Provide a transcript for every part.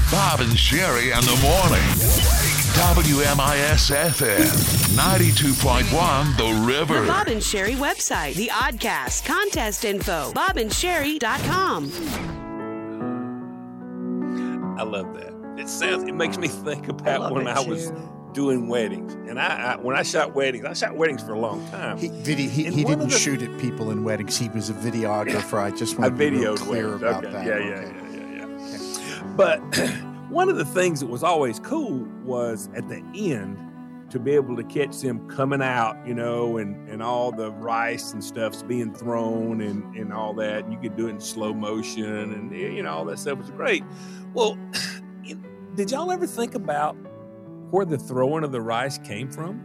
Bob and Sherry in the morning. WMIS FM 92.1 The River. The Bob and Sherry website, the Oddcast, contest info, bobandsherry.com. I love that. It makes me think about when I was doing weddings. And when I shot weddings for a long time. He didn't shoot at people in weddings. He was a videographer. I just want to be real clear about that. Yeah. But one of the things that was always cool was at the end to be able to catch them coming out, and all the rice and stuff's being thrown and all that. And you could do it in slow motion and, all that stuff was great. Well, did y'all ever think about where the throwing of the rice came from?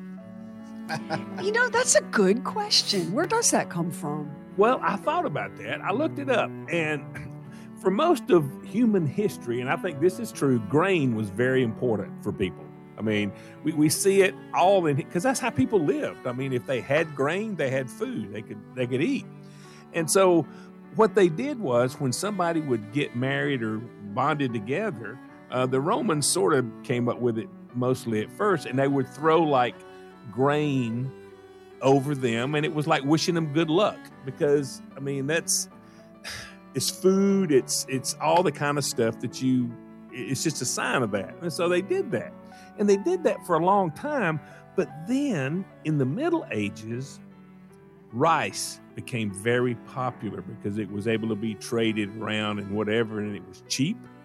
That's a good question. Where does that come from? Well, I thought about that. I looked it up, and for most of human history, and I think this is true, grain was very important for people. I mean, we see it all because that's how people lived. I mean, if they had grain, they had food. They could eat. And so what they did was when somebody would get married or bonded together, the Romans sort of came up with it mostly at first, and they would throw like grain over them, and it was like wishing them good luck because, I mean, it's food, it's all the kind of stuff that it's just a sign of that. And so they did that. And they did that for a long time. But then in the Middle Ages, rice became very popular because it was able to be traded around and whatever, and it was cheap.